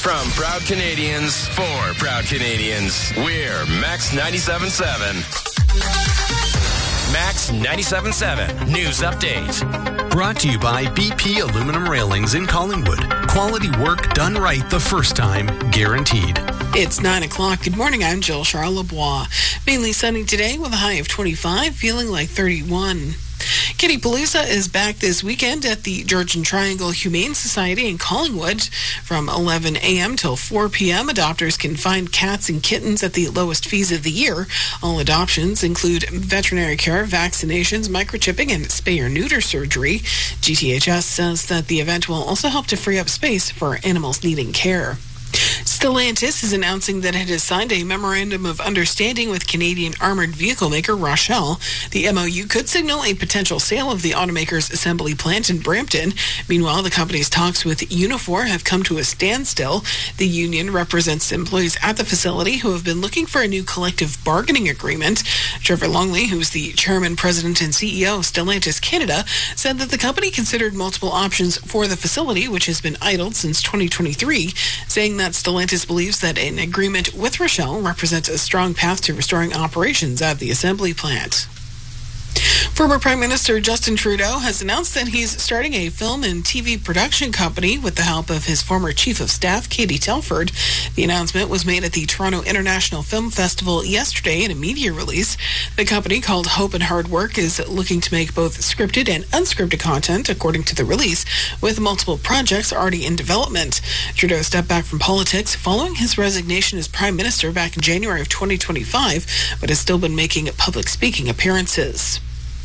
From Proud Canadians for Proud Canadians, we're Max 97.7. Max 97.7 News Update. Brought to you by BP Aluminum Railings in Collingwood. Quality work done right the first time, guaranteed. It's 9 o'clock. Good morning. I'm Jill Charlebois. Mainly sunny today with a high of 25, feeling like 31. Kitty Palooza is back this weekend at the Georgian Triangle Humane Society in Collingwood. From 11 a.m. till 4 p.m., adopters can find cats and kittens at the lowest fees of the year. All adoptions include veterinary care, vaccinations, microchipping, and spay-or-neuter surgery. GTHS says that the event will also help to free up space for animals needing care. Stellantis is announcing that it has signed a memorandum of understanding with Canadian armored vehicle maker Rochelle. The MOU could signal a potential sale of the automaker's assembly plant in Brampton. Meanwhile, the company's talks with Unifor have come to a standstill. The union represents employees at the facility who have been looking for a new collective bargaining agreement. Trevor Longley, who's the chairman, president, and CEO of Stellantis Canada, said that the company considered multiple options for the facility, which has been idled since 2023, saying that Stellantis believes that an agreement with Rochelle represents a strong path to restoring operations at the assembly plant. Former Prime Minister Justin Trudeau has announced that he's starting a film and TV production company with the help of his former Chief of Staff, Katie Telford. The announcement was made at the Toronto International Film Festival yesterday in a media release. The company, called Hope and Hard Work, is looking to make both scripted and unscripted content, according to the release, with multiple projects already in development. Trudeau stepped back from politics following his resignation as Prime Minister back in January of 2025, but has still been making public speaking appearances.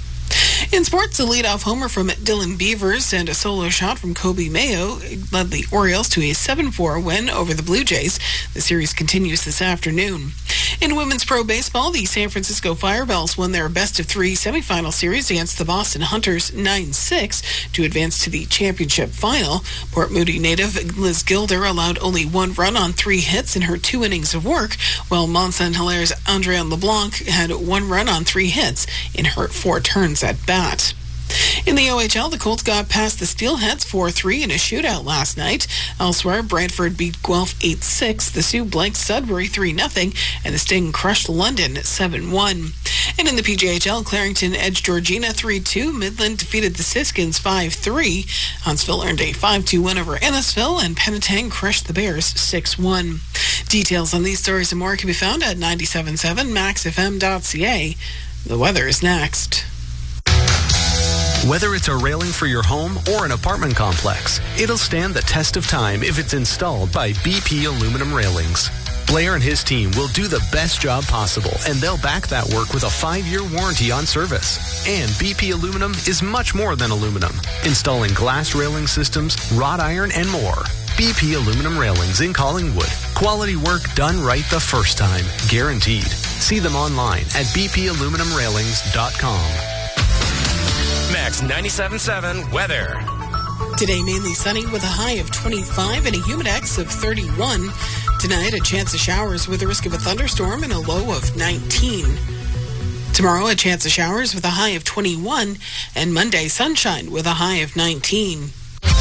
In sports, a leadoff homer from Dylan Beavers and a solo shot from Kobe Mayo led the Orioles to a 7-4 win over the Blue Jays. The series continues this afternoon. In women's pro baseball, the San Francisco Firebells won their best-of-3 semifinal series against the Boston Hunters 9-6 to advance to the championship final. Port Moody native Liz Gilder allowed only 1 run on 3 hits in her 2 innings of work, while Mont-Saint-Hilaire's Andrea LeBlanc had 1 run on 3 hits in her 4 turns at bat. In the OHL, the Colts got past the Steelheads 4-3 in a shootout last night. Elsewhere, Brantford beat Guelph 8-6, the Sioux blanked Sudbury 3-0, and the Sting crushed London 7-1. And in the PJHL, Clarington edged Georgina 3-2, Midland defeated the Siskins 5-3, Huntsville earned a 5-2 win over Ennisville, and Penetang crushed the Bears 6-1. Details on these stories and more can be found at 977maxfm.ca. The weather is next. Whether it's a railing for your home or an apartment complex, it'll stand the test of time if it's installed by BP Aluminum Railings. Blair and his team will do the best job possible, and they'll back that work with a 5-year warranty on service. And BP Aluminum is much more than aluminum, installing glass railing systems, wrought iron, and more. BP Aluminum Railings in Collingwood. Quality work done right the first time, guaranteed. See them online at bpaluminumrailings.com. Max 97.7 weather. Today, mainly sunny with a high of 25 and a humidex of 31. Tonight, a chance of showers with a risk of a thunderstorm and a low of 19. Tomorrow, a chance of showers with a high of 21. And Monday, sunshine with a high of 19.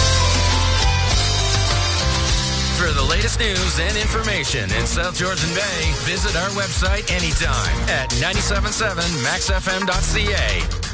For the latest news and information in South Georgian Bay, visit our website anytime at 977maxfm.ca.